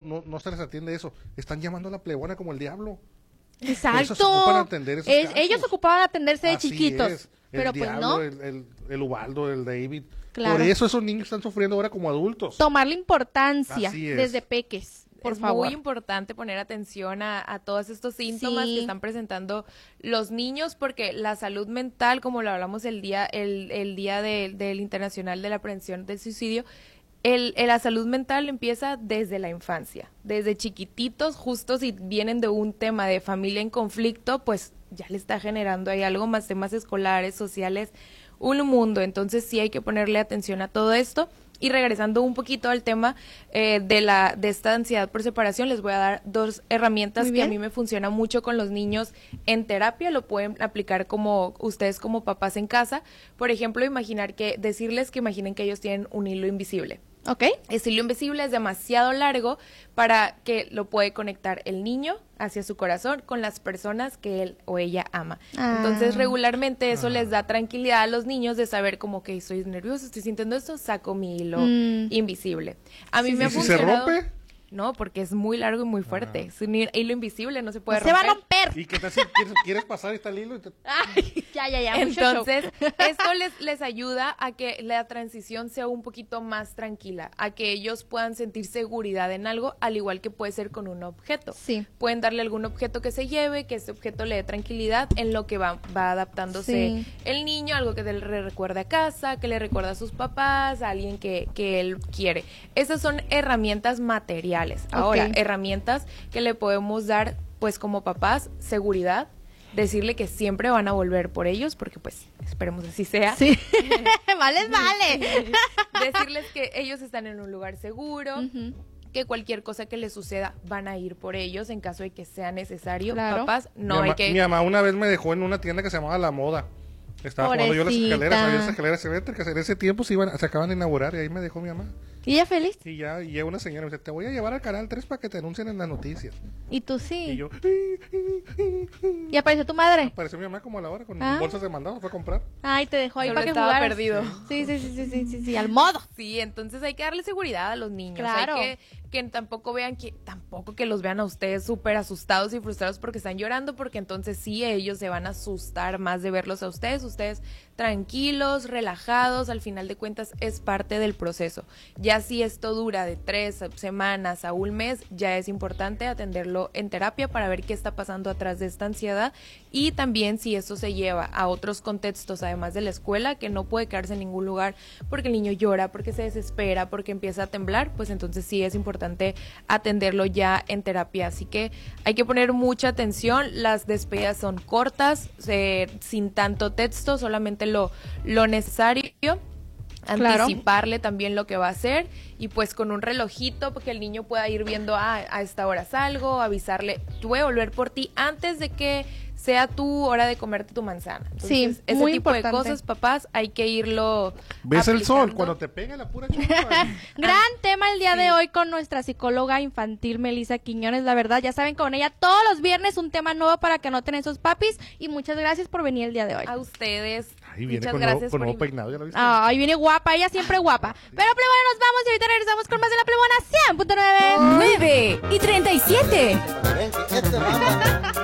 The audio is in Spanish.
no se les atiende eso. Están llamando a la plebona como el diablo. Exacto. Se ocupan atender esos casos. Ellos ocupaban atenderse de Así chiquitos. es. Pero pues Diablo, no. el Ubaldo, el David. Claro. Por eso esos niños están sufriendo ahora como adultos. Tomarle importancia Así es. desde peques, por favor. Es muy importante poner atención a todos estos síntomas Sí. que están presentando los niños, porque la salud mental, como lo hablamos el día del Internacional de la Prevención del Suicidio, la salud mental empieza desde la infancia, desde chiquititos. Justo si vienen de un tema de familia en conflicto, pues ya le está generando ahí algo más, temas escolares, sociales, un mundo. Entonces sí hay que ponerle atención a todo esto. Y regresando un poquito al tema de esta ansiedad por separación, les voy a dar 2 herramientas que a mí me funcionan mucho con los niños en terapia. Lo pueden aplicar como ustedes como papás en casa. Por ejemplo, decirles que imaginen que ellos tienen un hilo invisible. ¿Ok? Ese hilo invisible es demasiado largo para que lo puede conectar el niño hacia su corazón con las personas que él o ella ama. Entonces, regularmente eso les da tranquilidad a los niños de saber como que estoy nervioso, estoy sintiendo esto, saco mi hilo invisible. A mí me ha funcionado. ¿Y si se rompe? No, porque es muy largo y muy fuerte. Es un hilo invisible, no se puede Se romper. va a romper. ¿Y qué tal si quieres pasar y está el hilo? Y Ay, ya. mucho Entonces, show. esto les ayuda a que la transición sea un poquito más tranquila, a que ellos puedan sentir seguridad en algo, al igual que puede ser con un objeto. Sí. Pueden darle algún objeto que se lleve, que ese objeto le dé tranquilidad en lo que va adaptándose Sí. el niño, algo que le recuerde a casa, que le recuerda a sus papás, a alguien que él quiere. Esas son herramientas materiales. Ahora, Ok. herramientas que le podemos dar, pues como papás, seguridad, decirle que siempre van a volver por ellos, porque pues esperemos así sea. Sí. Vale. Decirles que ellos están en un lugar seguro, que cualquier cosa que les suceda van a ir por ellos en caso de que sea necesario. Claro. Papás, no hay que... Mi mamá una vez me dejó en una tienda que se llamaba La Moda. Estaba jugando yo las escaleras, había las escaleras eléctricas. En ese tiempo se acaban de inaugurar y ahí me dejó mi mamá. ¿Y ella feliz? Y ya llega una señora y me dice, te voy a llevar al Canal 3 para que te anuncien en las noticias. ¿Y tú sí? Y yo... ¿Y apareció tu madre? Apareció mi mamá como a la hora con Ah. bolsas de mandado, fue a comprar. Ay, te dejó ahí Solo para que estaba jugaras. perdido. Sí, al modo. Sí, entonces hay que darle seguridad a los niños. Claro. Hay que tampoco que los vean a ustedes súper asustados y frustrados porque están llorando, porque entonces sí, ellos se van a asustar más de verlos a ustedes tranquilos, relajados, al final de cuentas es parte del proceso. Ya si esto dura de 3 semanas a un mes, ya es importante atenderlo en terapia para ver qué está pasando atrás de esta ansiedad, y también si esto se lleva a otros contextos además de la escuela, que no puede quedarse en ningún lugar porque el niño llora, porque se desespera, porque empieza a temblar, pues entonces sí es importante atenderlo ya en terapia. Así que hay que poner mucha atención. Las despedidas son cortas, sin tanto texto, solamente lo necesario. Anticiparle también lo que va a hacer, y pues con un relojito porque el niño pueda ir viendo a esta hora salgo, avisarle, voy a volver por ti antes de que sea tu hora de comerte tu manzana. Entonces, Sí, ese muy tipo importante. de cosas, papás, hay que irlo ¿Ves el sol? aplicando. Cuando te pega la pura chupa. Gran tema el día de hoy con nuestra psicóloga infantil Melissa Quiñones. La verdad, ya saben, con ella todos los viernes un tema nuevo para que anoten esos papis, y muchas gracias por venir el día de hoy. A ustedes. Ahí viene Muchas con gracias nuevo por peinado, ¿ya lo viste? Ay, viene guapa, ella siempre guapa. Pero Plebona, nos vamos y ahorita regresamos con más de La Plebona 100.9. 9:37. Este va,